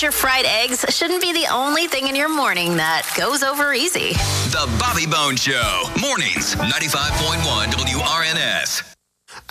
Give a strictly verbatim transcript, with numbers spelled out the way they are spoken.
your fried eggs shouldn't be the only thing in your morning that goes over easy. The Bobby Bones Show. Mornings, ninety-five point one W R N S.